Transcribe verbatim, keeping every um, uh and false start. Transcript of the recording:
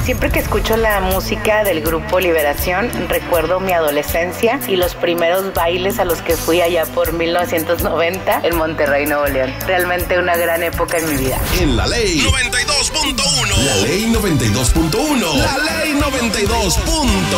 Siempre que escucho la música del grupo Liberación, recuerdo mi adolescencia y los primeros bailes a los que fui allá por mil novecientos noventa en Monterrey, Nuevo León. Realmente una gran época en mi vida. En La Ley noventa y dos punto uno. La Ley noventa y dos punto uno. La Ley noventa y dos punto uno.